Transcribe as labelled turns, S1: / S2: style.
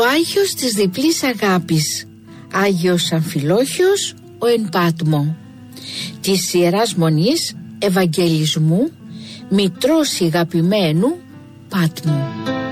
S1: Άγιος της διπλής αγάπης, Άγιος Αμφιλόχιος ο εν Πάτμο, της Ιεράς Μονής Ευαγγελισμού, μητρός ηγαπημένου Πάτμου.